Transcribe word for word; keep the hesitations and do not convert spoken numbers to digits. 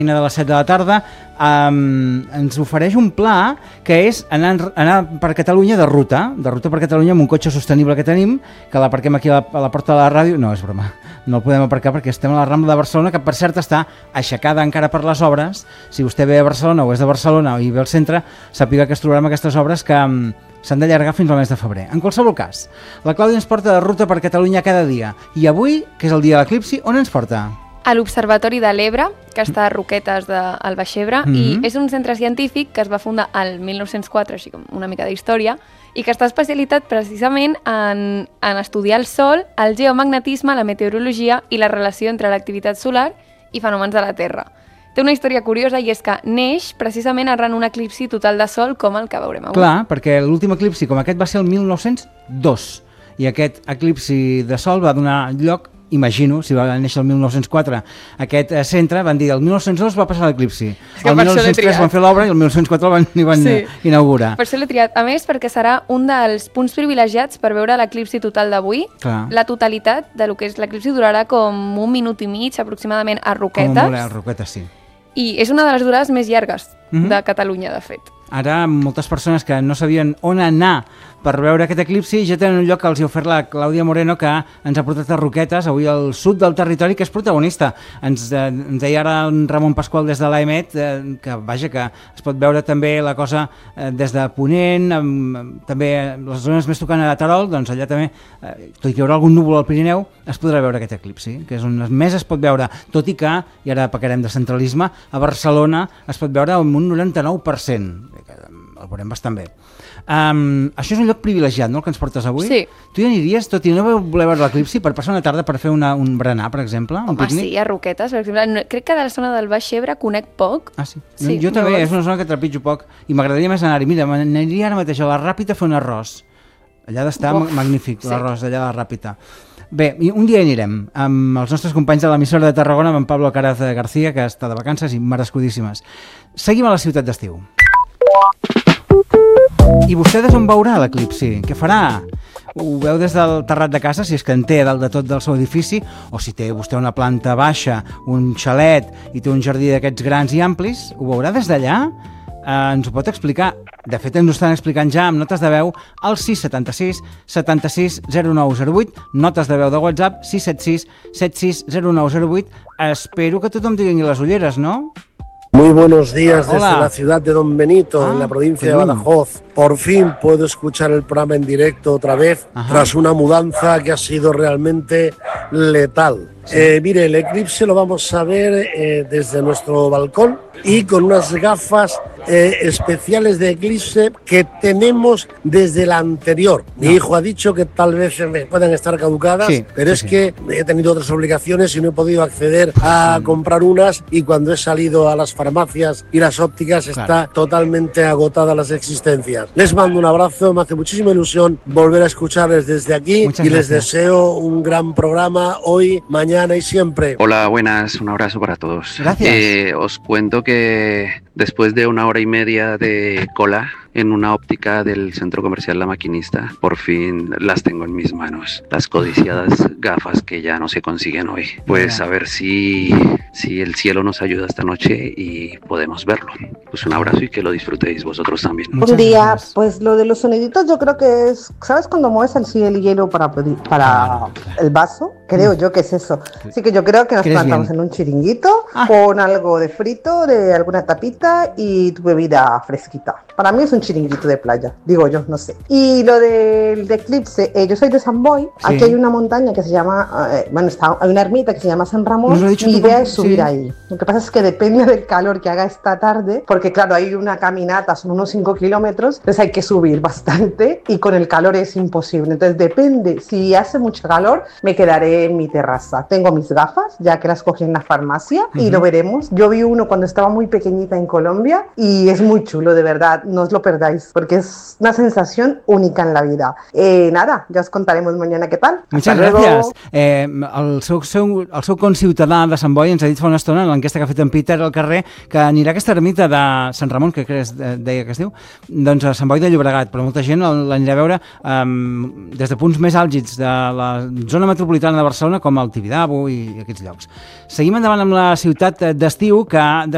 de les set de la tarda, um, ens ofereix un pla que és anar, anar per Catalunya de ruta, de ruta per Catalunya amb un cotxe sostenible que tenim, que l'aparquem aquí a la, a la porta de la ràdio. No, és broma, no el podem aparcar perquè estem a la Rambla de Barcelona, que per cert està aixecada encara per les obres. Si vostè ve a Barcelona o és de Barcelona i ve al centre, sàpiga que es trobarà amb aquestes obres que um, s'han d'allargar fins al mes de febrer. En qualsevol cas, la Clàudia ens porta de ruta per Catalunya cada dia. I avui, que és el dia de l'eclipsi, on ens porta? A l'Observatori de l'Ebre, que està a Roquetes del Baix Ebre, mm-hmm. i és un centre científic que es va fundar al mil nou-cents quatre, així com una mica d'història, i que està especialitzat precisament en, en estudiar el Sol, el geomagnetisme, la meteorologia i la relació entre l'activitat solar i fenòmens de la Terra. Té una història curiosa i és que neix precisament arran un eclipsi total de Sol com el que veurem avui. Clar, perquè l'últim eclipsi com aquest va ser el mil nou-cents dos, i aquest eclipsi de Sol va donar lloc, imagino, si va néixer el mil nou-cents quatre, aquest centre, van dir el mil nou-cents dos va passar l'eclipsi, el mil nou-cents tres van fer l'obra i el mil nou-cents quatre el van, van sí. inaugurar. Per això l'he triat, a més perquè serà un dels punts privilegiats per veure l'eclipsi total d'avui. La totalitat de lo que és l'eclipsi durarà com un minut i mig aproximadament a Roquetes. Com a Roquetes, sí. I és una de les durades més llargues mm-hmm. de Catalunya, de fet. Ara, moltes persones que no sabien on anar per veure aquest eclipsi ja tenen un lloc que els ha ofert la Clàudia Moreno, que ens ha portat a Roquetes, avui al sud del territori, que és protagonista. Ens, eh, ens deia ara en Ramon Pasqual des de l'A E M E T eh, que, vaja, que es pot veure també la cosa eh, des de Ponent, amb, també les zones més tocant a Terol, doncs allà també, eh, tot i que hi haurà algun núvol al Pirineu, es podrà veure aquest eclipsi, que és on més es pot veure, tot i que, i ara pecarem de centralisme, a Barcelona es pot veure amb un noranta-nou per cent. El veurem bastant bé. Um, això és un lloc privilegiat, no?, el que ens portes avui? Sí. Tu hi aniries, tot i no voler veure l'eclipsi, per passar una tarda per fer una, un berenar, per exemple? Un Home, pícnic? sí, a Roquetes, per exemple. No, crec que de la zona del Baix Ebre conec poc. Ah, sí? sí jo també, llavors... és una zona que trepitjo poc i m'agradaria més anar-hi. Mira, m'aniria ara mateix a la Ràpita a fer un arròs. Allà d'estar magnífic, sí. L'arròs d'allà a la Ràpita. Bé, un dia anirem amb els nostres companys de l'emissora de Tarragona, amb en Pablo Caraz García, que està de vacances i merescudíssimes. Seguim a la ciutat d'estiu. I vostè des on veurà l'eclipsi? Què farà? Ho veu des del terrat de casa, si és que en té dalt de tot del seu edifici, o si té vostè una planta baixa, un xalet i té un jardí d'aquests grans i amplis, ho veurà des d'allà? Eh, ens ho pot explicar? De fet, ens ho estan explicant ja amb notes de veu al sis setanta sis setanta-sis zero nou zero vuit, notes de veu de WhatsApp sis set sis set sis zero nou zero vuit. Espero que tothom tingui les ulleres, no? Muy buenos días desde Hola. la ciudad de Don Benito, ah, en la provincia de Badajoz. Por fin puedo escuchar el programa en directo otra vez, Ajá. tras una mudanza que ha sido realmente letal. Sí. Eh, mire, el eclipse lo vamos a ver eh, desde nuestro balcón y con unas gafas eh, especiales de eclipse que tenemos desde la anterior. No. Mi hijo ha dicho que tal vez puedan estar caducadas, sí, pero sí, es sí. que he tenido otras obligaciones y no he podido acceder a sí. comprar unas, y cuando he salido a las farmacias y las ópticas claro. está totalmente agotada las existencias. Les mando un abrazo, me hace muchísima ilusión volver a escucharles desde aquí. Muchas y gracias. Les deseo un gran programa hoy, mañana y siempre. Hola, buenas, un abrazo para todos. Gracias. Eh, os cuento que después de una hora y media de cola en una óptica del centro comercial La Maquinista, por fin las tengo en mis manos, las codiciadas gafas que ya no se consiguen hoy. Pues a ver si, si el cielo nos ayuda esta noche y podemos verlo. Pues un abrazo y que lo disfrutéis vosotros también. Buen día, pues lo de los soniditos yo creo que es, ¿sabes cuando mueves así el hielo para, para el vaso? Creo yo que es eso. Así que yo creo que nos plantamos bien en un chiringuito ah. con algo de frito, de alguna tapita y tu bebida fresquita. Para mí es un chiringuito de playa, digo yo, no sé. Y lo del de eclipse, eh, yo soy de San Boi, sí. aquí hay una montaña que se llama, eh, bueno, está, hay una ermita que se llama San Ramón, mi idea es subir sí. ahí. Lo que pasa es que depende del calor que haga esta tarde, porque claro, hay una caminata, son unos cinco kilómetros, entonces hay que subir bastante y con el calor es imposible. Entonces depende, si hace mucho calor, me quedaré en mi terraza. Tengo mis gafas, ya que las cogí en la farmacia uh-huh. y lo veremos. Yo vi uno cuando estaba muy pequeñita en Colombia y es muy chulo, de verdad, no os lo perdáis, porque es una sensación única en la vida. Eh, nada, ja us contaremos mañana què tal. Muchas gràcies. Eh, el, seu, seu, el seu conciutadà de Sant Boi ens ha dit fa una estona, en l'enquesta que ha fet en Peter al carrer, que anirà a aquesta ermita de Sant Ramon, que es, deia que es diu, doncs a Sant Boi de Llobregat, però molta gent l'anirà a veure um, des de punts més àlgids de la zona metropolitana de Barcelona, com el Tibidabo i aquests llocs. Seguim endavant amb la ciutat d'estiu, que